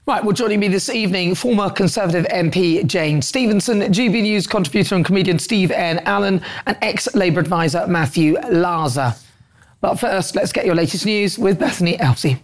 Right, well, joining me this evening, former Conservative MP Jane Stevenson, GB News contributor and comedian Steve N. Allen, and ex-Labour advisor Matthew Larzer. But first, let's get your latest news with Bethany Elsey.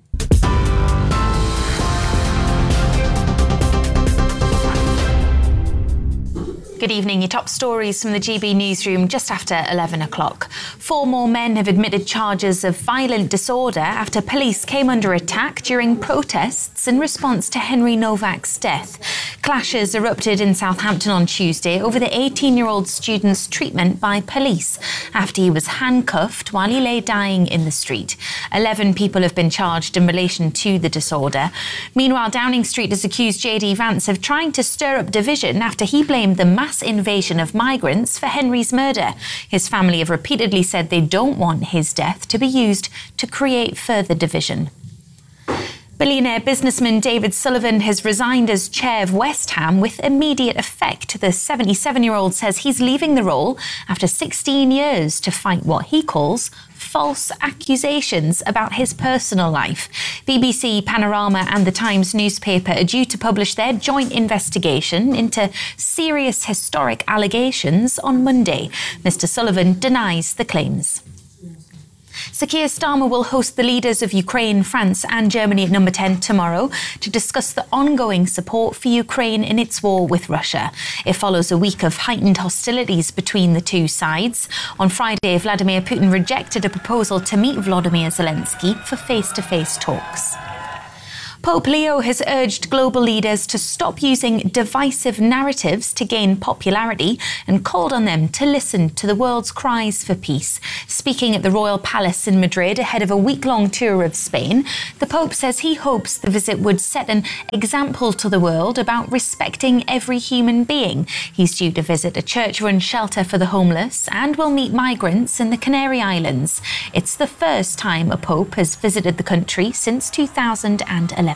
Good evening. Your top stories from the GB newsroom just after 11 o'clock. 4 more men have admitted charges of violent disorder after police came under attack during protests in response to Henry Novak's death. Clashes erupted in Southampton on Tuesday over the 18-year-old student's treatment by police after he was handcuffed while he lay dying in the street. 11 people have been charged in relation to the disorder. Meanwhile, Downing Street has accused JD Vance of trying to stir up division after he blamed the mass invasion of migrants for Henry's murder. His family have repeatedly said they don't want his death to be used to create further division. Billionaire businessman David Sullivan has resigned as chair of West Ham with immediate effect. The 77-year-old says he's leaving the role after 16 years to fight what he calls false accusations about his personal life. BBC, Panorama and The Times newspaper are due to publish their joint investigation into serious historic allegations on Monday. Mr. Sullivan denies the claims. Sir Keir Starmer will host the leaders of Ukraine, France and Germany at Number 10 tomorrow to discuss the ongoing support for Ukraine in its war with Russia. It follows a week of heightened hostilities between the two sides. On Friday, Vladimir Putin rejected a proposal to meet Volodymyr Zelensky for face-to-face talks. Pope Leo has urged global leaders to stop using divisive narratives to gain popularity and called on them to listen to the world's cries for peace. Speaking at the Royal Palace in Madrid ahead of a week-long tour of Spain, the Pope says he hopes the visit would set an example to the world about respecting every human being. He's due to visit a church-run shelter for the homeless and will meet migrants in the Canary Islands. It's the first time a Pope has visited the country since 2011.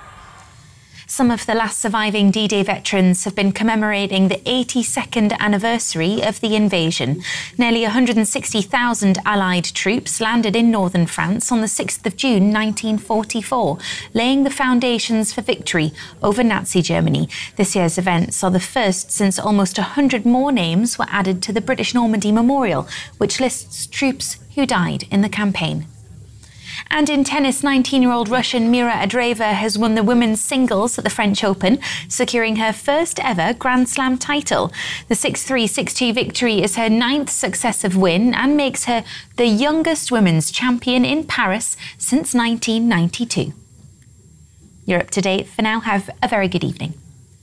Some of the last surviving D-Day veterans have been commemorating the 82nd anniversary of the invasion. Nearly 160,000 Allied troops landed in northern France on the 6th of June 1944, laying the foundations for victory over Nazi Germany. This year's events are the first since almost 100 more names were added to the British Normandy Memorial, which lists troops who died in the campaign. And in tennis, 19-year-old Russian Mira Andreeva has won the women's singles at the French Open, securing her first ever Grand Slam title. The 6-3, 6-2 victory is her 9th successive win and makes her the youngest women's champion in Paris since 1992. You're up to date for now. Have a very good evening.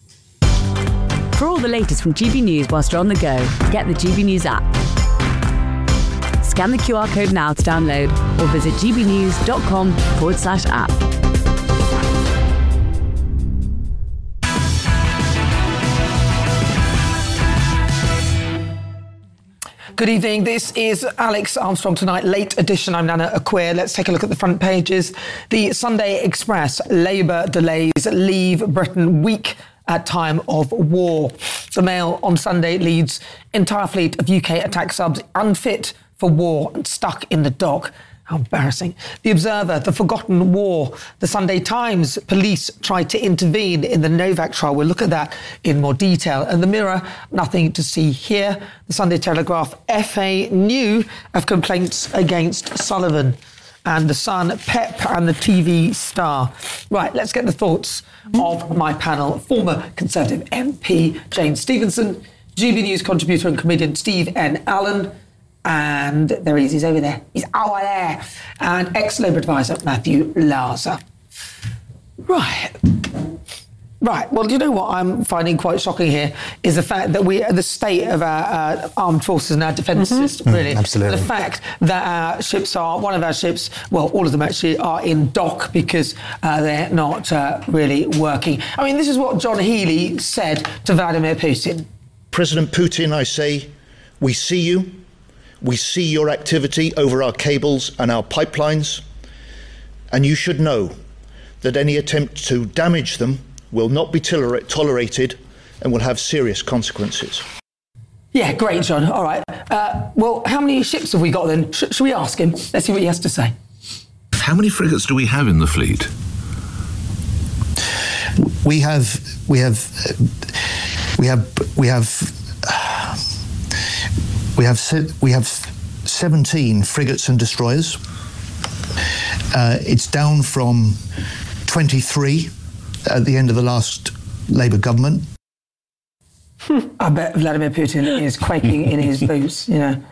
For all the latest from GB News whilst you're on the go, get the GB News app. Scan the QR code now to download or visit gbnews.com/app. Good evening. This is Alex Armstrong Tonight, late edition. I'm Nana Acquia. Let's take a look at the front pages. The Sunday Express: Labour delays leave Britain weak at time of war. The Mail on Sunday: leads entire fleet of UK attack subs unfit for war and stuck in the dock. How embarrassing. The Observer: the forgotten war. The Sunday Times: police tried to intervene in the Novak trial. We'll look at that in more detail. And the Mirror: nothing to see here. The Sunday Telegraph: FA knew of complaints against Sullivan. And the Sun: Pep and the TV star. Right, let's get the thoughts of my panel. Former Conservative MP Jane Stevenson, GB News contributor and comedian Steve N. Allen, and there he is, he's over there. He's over there. And ex-Labour advisor Matthew Larzer. Right, well, you know what I'm finding quite shocking here is the fact that the state of our armed forces and our defence system, really. Absolutely. The fact that our ships one of our ships, well, all of them actually are in dock because they're not really working. I mean, this is what John Healey said to Vladimir Putin. President Putin, I say, we see you. We see your activity over our cables and our pipelines. And you should know that any attempt to damage them will not be tolerated and will have serious consequences. Yeah, great, John. All right. Well, how many ships have we got then? Should we ask him? Let's see what he has to say. How many frigates do we have in the fleet? We have 17 frigates and destroyers. It's down from 23 at the end of the last Labour government. I bet Vladimir Putin is quaking in his boots,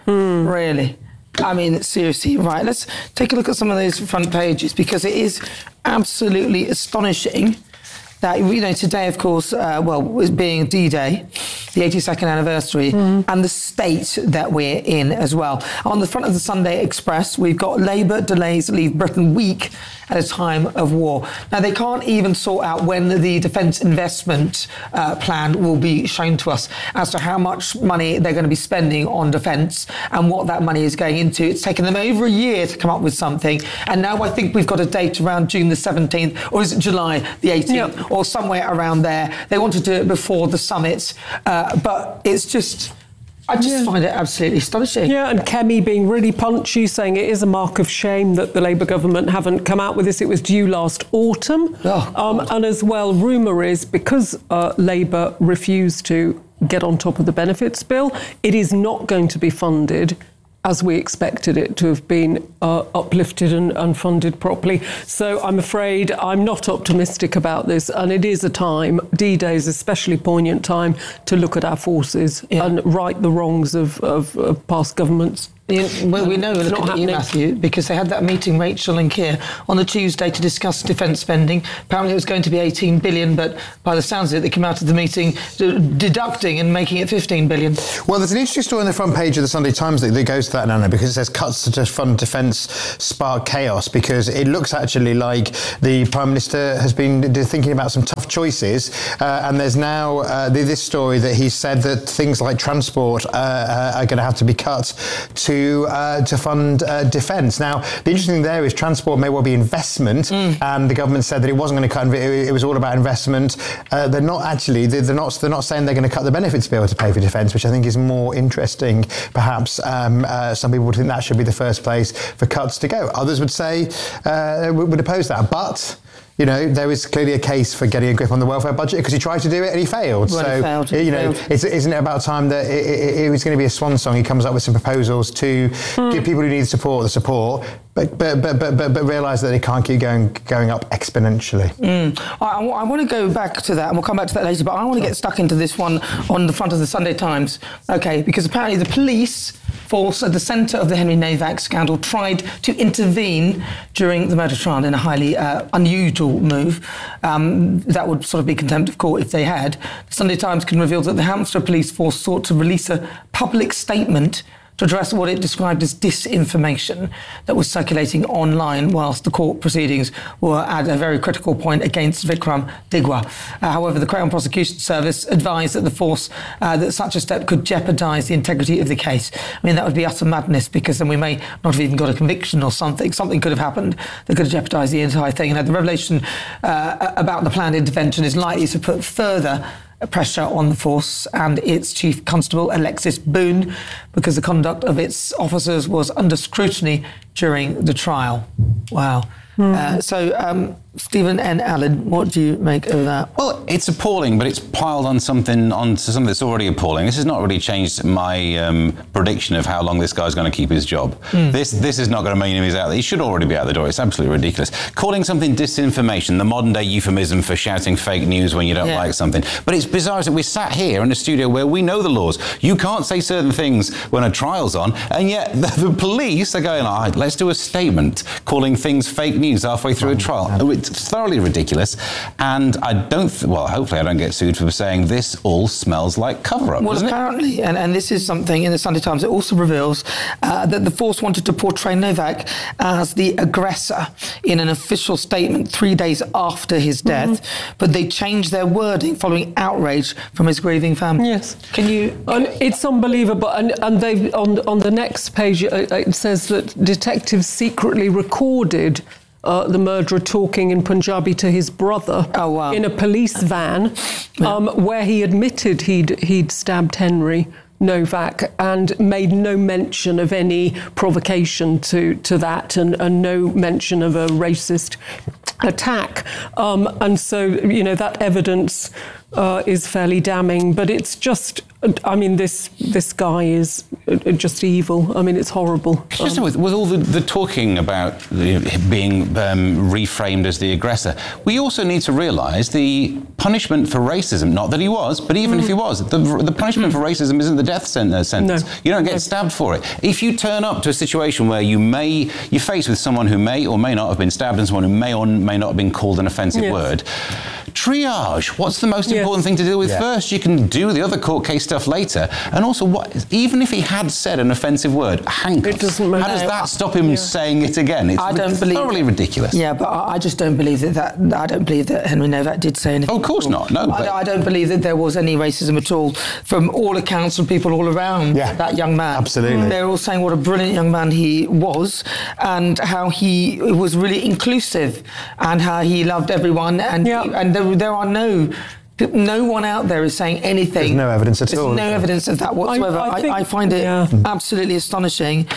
really. I mean, seriously, right, let's take a look at some of those front pages, because it is absolutely astonishing that, today, of course, was being D-Day, the 82nd anniversary, and the state that we're in as well. On the front of the Sunday Express, we've got Labour delays leave Britain weak at a time of war. Now, they can't even sort out when the defence investment plan will be shown to us as to how much money they're going to be spending on defence and what that money is going into. It's taken them over a year to come up with something, and now I think we've got a date around June the 17th, or is it July the 18th, or somewhere around there. They want to do it before the summit, but it's just... I just find it absolutely astonishing. Yeah, and Kemi being really punchy, saying it is a mark of shame that the Labour government haven't come out with this. It was due last autumn. And as well, rumour is, because Labour refused to get on top of the benefits bill, it is not going to be funded as we expected it to have been uplifted and funded properly. So I'm afraid I'm not optimistic about this, and it is a time, D-Day is an especially poignant time to look at our forces and right the wrongs of past governments. Well, we know, looking at you, Matthew, because they had that meeting, Rachel and Keir, on the Tuesday to discuss defence spending. Apparently it was going to be 18 billion, but by the sounds of it, they came out of the meeting deducting and making it 15 billion. Well, there's an interesting story on the front page of the Sunday Times that goes to that, Nana, because it says cuts to fund defence spark chaos, because it looks actually like the Prime Minister has been thinking about some tough choices, and there's now this story that he said that things like transport are going to have to be cut to fund defence. Now, the interesting thing there is transport may well be investment, and the government said that it wasn't going to cut. It was all about investment. They're not actually. They're not saying they're going to cut the benefits bill to pay for defence, which I think is more interesting. Perhaps some people would think that should be the first place for cuts to go. Others would say would oppose that, but. There is clearly a case for getting a grip on the welfare budget, because he tried to do it and he failed. Well, isn't it about time that it was going to be a swan song? He comes up with some proposals to give people who need the support, but realise that they can't keep going up exponentially. I want to go back to that, and we'll come back to that later, but I want to get stuck into this one on the front of the Sunday Times, because apparently the police force at the centre of the Henry Nowak scandal tried to intervene during the murder trial in a highly unusual move. That would sort of be contempt of court if they had. The Sunday Times can reveal that the Hampshire police force sought to release a public statement to address what it described as disinformation that was circulating online whilst the court proceedings were at a very critical point against Vikram Digwa. However, the Crown Prosecution Service advised that the force that such a step could jeopardise the integrity of the case. I mean, that would be utter madness, because then we may not have even got a conviction or something. Something could have happened that could have jeopardised the entire thing. And the revelation about the planned intervention is likely to put further pressure on the force and its Chief Constable, Alexis Boone, because the conduct of its officers was under scrutiny during the trial. Wow. Stephen N. Allen, what do you make of that? Well, it's appalling, but it's piled onto something that's already appalling. This has not really changed my prediction of how long this guy's going to keep his job. This is not going to mean he's out. He should already be out the door. It's absolutely ridiculous. Calling something disinformation, the modern day euphemism for shouting fake news when you don't like something. But it's bizarre that we're sat here in a studio where we know the laws. You can't say certain things when a trial's on, and yet the police are going, all right, let's do a statement calling things fake news halfway through a trial. It's thoroughly ridiculous, and hopefully I don't get sued for saying this all smells like cover-up, doesn't apparently, and this is something in the Sunday Times, it also reveals that the force wanted to portray Nowak as the aggressor in an official statement 3 days after his death, but they changed their wording following outrage from his grieving family. Yes. Can you... It's unbelievable, and they on the next page it says that detectives secretly recorded the murderer talking in Punjabi to his brother in a police van, where he admitted he'd stabbed Henry Nowak and made no mention of any provocation to that, and no mention of a racist attack. And so, that evidence is fairly damning. But it's just, this guy is just evil. It's horrible. Just with all the talking about being reframed as the aggressor, we also need to realise the punishment for racism, not that he was, but even if he was, the punishment for racism isn't the death sentence. No. You don't get stabbed for it. If you turn up to a situation where you're faced with someone who may or may not have been stabbed and someone who may or may not have been called an offensive word, triage. What's the most important thing to deal with first? You can do the other court case stuff later. And also, even if he had said an offensive word, handcuffs, it doesn't matter. How does that stop him saying it again? It's thoroughly ridiculous. Yeah, but I just don't believe that I don't believe that Henry Novak did say anything. Oh, of course not. No, I don't believe that there was any racism at all from all accounts from people all around that young man. Absolutely. They're all saying what a brilliant young man he was and how he was really inclusive and how he loved everyone and there are no one out there is saying anything. There's no evidence at all. There's no evidence of that whatsoever. I find it absolutely astonishing,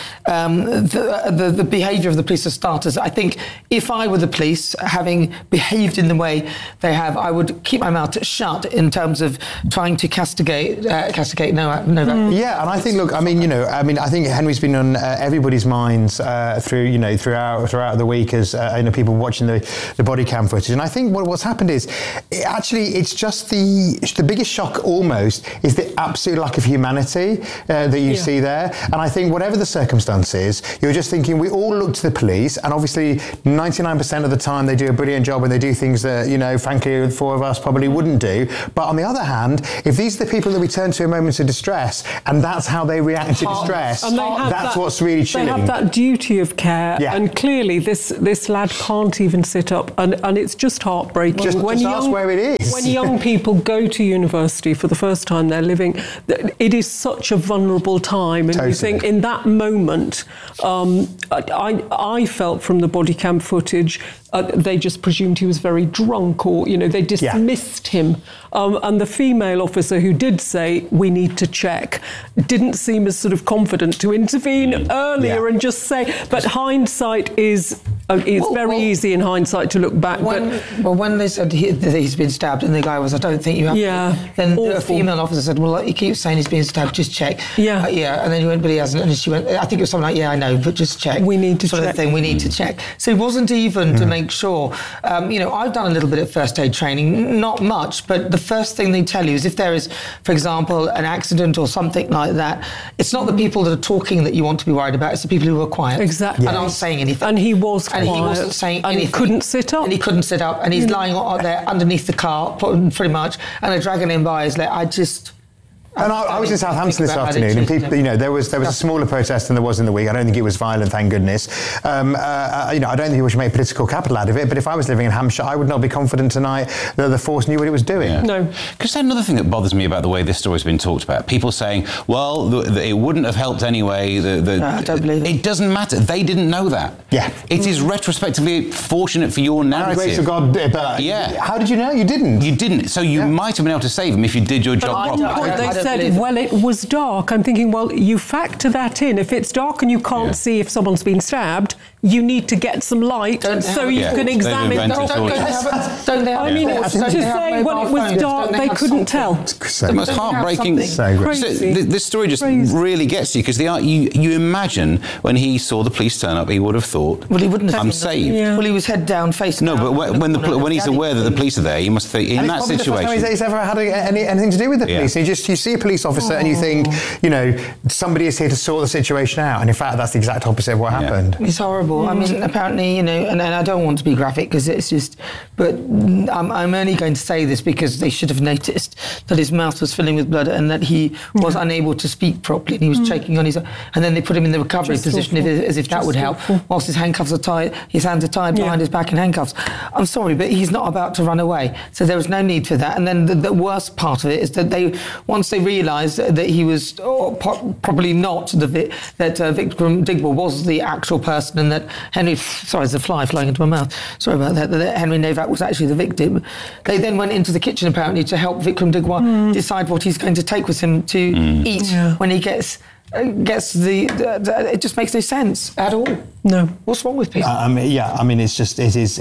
the behaviour of the police for starters. I think if I were the police, having behaved in the way they have, I would keep my mouth shut in terms of trying to castigate Novak. Yeah, and I think, look, I think Henry's been on everybody's minds throughout the week as people watching the body cam footage. And I think what's happened is, it's just the biggest shock almost is the absolute lack of humanity that you see there. And I think whatever the circumstances, you're just thinking, we all look to the police, and obviously 99% of the time they do a brilliant job and they do things that, frankly, the four of us probably wouldn't do. But on the other hand, if these are the people that we turn to in moments of distress, and that's how they react to distress, that's what's really chilling. They have that duty of care, and clearly this lad can't even sit up, and it's just heartbreaking. Just ask where it is. When young people go to university for the first time they're living, it is such a vulnerable time, and you think in that moment, I felt from the body cam footage, they just presumed he was very drunk, or they dismissed him, and the female officer who did say we need to check didn't seem as sort of confident to intervene earlier and just say, but hindsight is very easy in hindsight to look back. When they said that he's been stabbed and the guy was, I don't think you have to. Then the female officer said, well, he keeps saying he's been stabbed, just check. And then he went, but he hasn't. And she went, I think it was something like, I know, but just check. We need to sort check. of thing, we need to check. So it wasn't even to make sure. I've done a little bit of first aid training, not much, but the first thing they tell you is if there is, for example, an accident or something like that, it's not the people that are talking that you want to be worried about, it's the people who are quiet. Exactly. And aren't saying anything. And he was quiet. And he wasn't saying anything. And he couldn't sit up. And he couldn't sit up. And he's lying there underneath the car, pretty much, and they're dragging him by his leg. And I was in Southampton this afternoon, and people, there was a smaller protest than there was in the week. I don't think it was violent, thank goodness. I don't think we should make political capital out of it. But if I was living in Hampshire, I would not be confident tonight that the force knew what it was doing. Yeah. No, because that's another thing that bothers me about the way this story's been talked about. People saying, "Well, it wouldn't have helped anyway." I don't believe it. It doesn't matter. They didn't know that. Yeah, it is retrospectively fortunate for your narrative. Grace of God, but how did you know? You didn't. You didn't. So you might have been able to save him if you did your job properly. They said, well, it was dark. I'm thinking, well, you factor that in. If it's dark and you can't see if someone's been stabbed, you need to get some light so you can examine. Don't they have to say, well, it was dark, they couldn't tell. The most heartbreaking. This story just really gets you, because you imagine when he saw the police turn up, he would have thought, well, he wouldn't have I'm saved. Yeah. Well, he was head down, face down. No, but when he's aware that the police are there, he must think, in that situation. The first time he's ever had anything to do with the police. You see a police officer and you think, somebody is here to sort the situation out, and in fact that's the exact opposite of what happened. It's horrible. I mean, apparently, and I don't want to be graphic because it's just, but I'm only going to say this because they should have noticed that his mouth was filling with blood and that he was unable to speak properly, and he was choking on his own, and then they put him in the recovery position as if that would help, whilst his handcuffs are tied, his hands are tied behind his back in handcuffs. I'm sorry, but he's not about to run away, so there was no need for that. And then the worst part of it is that once they realised that he was probably not that Vikram Digwal was the actual person, and that there's a fly flying into my mouth. Sorry about that. That Henry Novak was actually the victim. They then went into the kitchen apparently to help Vikram Digwal decide what he's going to take with him to eat when he gets gets it just makes no sense at all. No. What's wrong with people? It's just,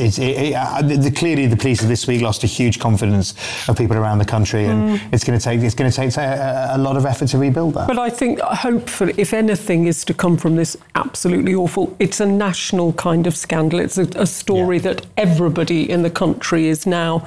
clearly the police this week lost a huge confidence of people around the country, and it's going to take a lot of effort to rebuild that. But I think, hopefully, if anything is to come from this absolutely awful, it's a national kind of scandal. It's a story that everybody in the country is now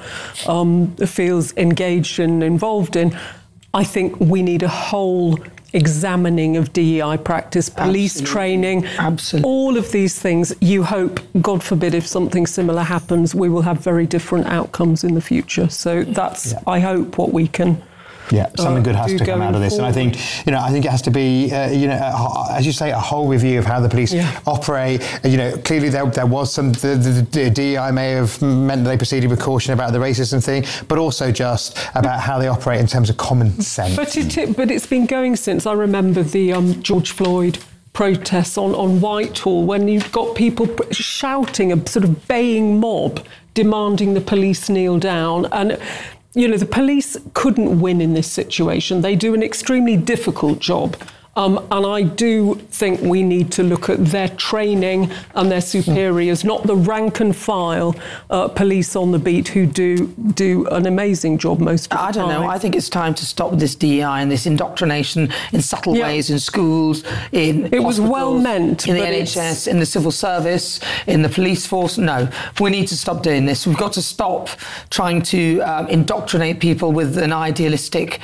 feels engaged and involved in. I think we need a whole examining of DEI practice, police training, all of these things. You hope, God forbid, if something similar happens, we will have very different outcomes in the future. So that's, I hope, what we can. Yeah, something good has to come out of this, forward. And I think it has to be, as you say, a whole review of how the police operate. Clearly there was some. The DEI may have meant that they proceeded with caution about the racism thing, but also just about how they operate in terms of common sense. But it's been going since. I remember the George Floyd protests on Whitehall, when you've got people shouting, a sort of baying mob demanding the police kneel down. And the police couldn't win in this situation. They do an extremely difficult job. And I do think we need to look at their training and their superiors, not the rank and file police on the beat who do an amazing job most of the time. I don't know. I think it's time to stop this DEI and this indoctrination in subtle ways in schools, in It was well meant. In the NHS, in the civil service, in the police force. No, we need to stop doing this. We've got to stop trying to indoctrinate people with an idealistic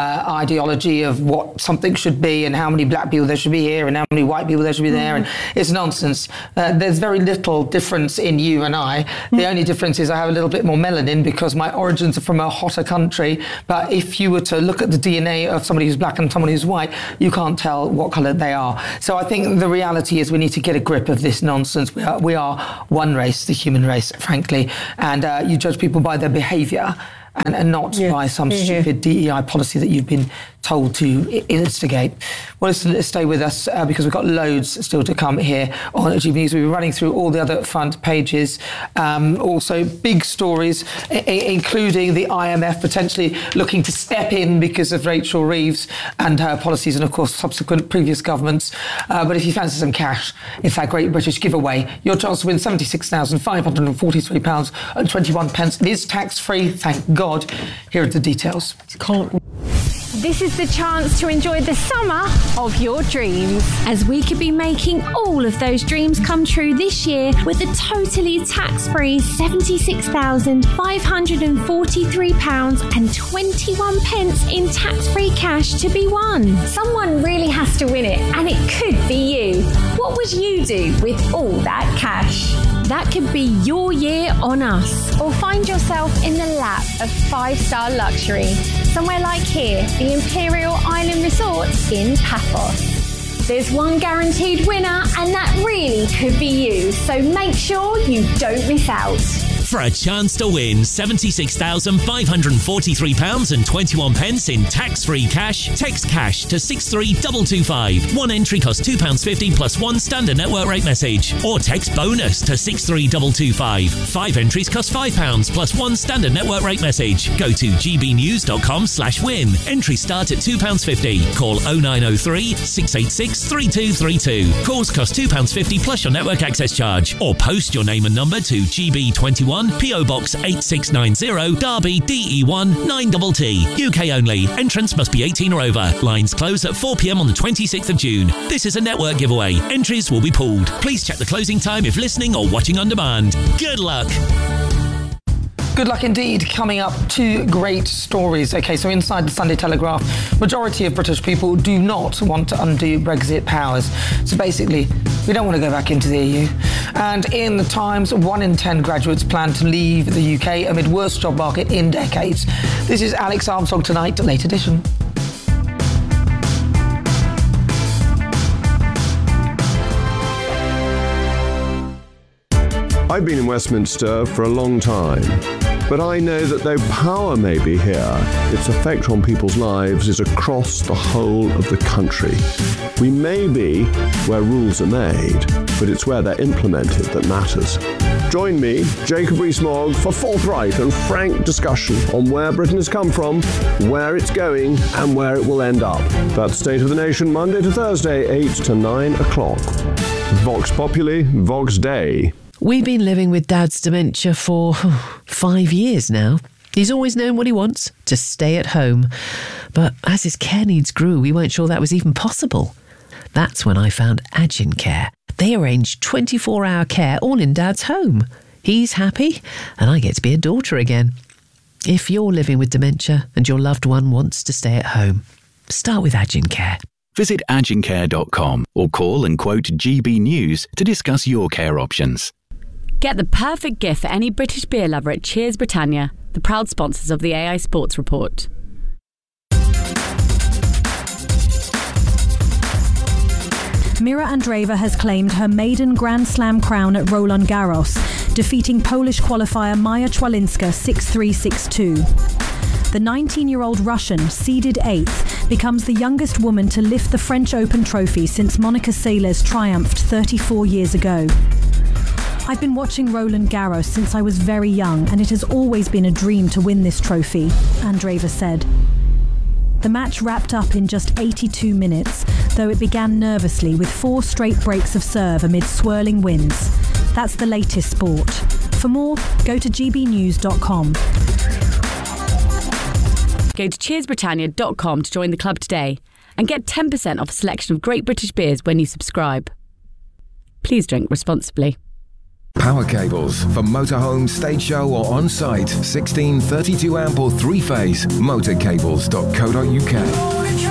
ideology of what something should be and how many black people there should be here and how many white people there should be there. And it's nonsense. There's very little difference in you and I. The only difference is I have a little bit more melanin because my origins are from a hotter country. But if you were to look at the DNA of somebody who's black and somebody who's white, you can't tell what colour they are. So I think the reality is we need to get a grip of this nonsense. We are one race, the human race, frankly. And you judge people by their behaviour and not by some stupid DEI policy that you've been told to instigate. Well, listen, stay with us because we've got loads still to come here on GB News. We'll be running through all the other front pages. Also, big stories, including the IMF potentially looking to step in because of Rachel Reeves and her policies and, of course, subsequent previous governments. But if you fancy some cash, it's that great British giveaway. Your chance to win £76,543.21. It is tax-free, thank God. Here are the details. This is the chance to enjoy the summer of your dreams, as we could be making all of those dreams come true this year with a totally tax-free £76,543.21 in tax-free cash to be won. Someone really has to win it, and it could be you. What would you do with all that cash? That could be your year on us, or find yourself in the lap of five-star luxury, somewhere like here, the Imperial Island Resort in Paphos. There's one guaranteed winner, and that really could be you, so make sure you don't miss out. For a chance to win £76,543.21 in tax-free cash, text cash to 63225. One entry costs £2.50 plus one standard network rate message. Or text bonus to 63225. 5 entries cost £5 plus one standard network rate message. Go to gbnews.com/win. Entries start at £2.50. Call 0903 686 3232. Calls cost £2.50 plus your network access charge. Or post your name and number to GB21 PO Box 8690 Derby DE1 9TT. UK only. Entrance must be 18 or over. Lines close at 4 p.m. on the 26th of June. This is a network giveaway. Entries will be pooled. Please check the closing time if listening or watching on demand. Good luck. Good luck indeed. Coming up, 2 great stories. OK, so inside the Sunday Telegraph, majority of British people do not want to undo Brexit powers. So basically, we don't want to go back into the EU. And in the Times, 1 in 10 graduates plan to leave the UK amid worst job market in decades. This is Alex Armstrong Tonight, Late Edition. I've been in Westminster for a long time, but I know that though power may be here, its effect on people's lives is across the whole of the country. We may be where rules are made, but it's where they're implemented that matters. Join me, Jacob Rees-Mogg, for forthright and frank discussion on where Britain has come from, where it's going, and where it will end up. That's State of the Nation, Monday to Thursday, 8 to 9 o'clock. Vox Populi, Vox Dei. We've been living with Dad's dementia for 5 years now. He's always known what he wants, to stay at home. But as his care needs grew, we weren't sure that was even possible. That's when I found Agincare. They arrange 24-hour care all in Dad's home. He's happy, and I get to be a daughter again. If you're living with dementia and your loved one wants to stay at home, start with Agincare. Visit agincare.com or call and quote GB News to discuss your care options. Get the perfect gift for any British beer lover at Cheers Britannia, the proud sponsors of the AI Sports Report. Mira Andreeva has claimed her maiden Grand Slam crown at Roland Garros, defeating Polish qualifier Maja Czwalinska 6-3, 6-2. The 19-year-old Russian, seeded 8th, becomes the youngest woman to lift the French Open trophy since Monica Seles triumphed 34 years ago. I've been watching Roland Garros since I was very young, and it has always been a dream to win this trophy, Andreeva said. The match wrapped up in just 82 minutes, though it began nervously with 4 straight breaks of serve amid swirling winds. That's the latest sport. For more, go to gbnews.com. Go to cheersbritannia.com to join the club today and get 10% off a selection of great British beers when you subscribe. Please drink responsibly. Power cables for motorhome, stage show or on-site. 16, 32 amp or 3-phase. Motorcables.co.uk.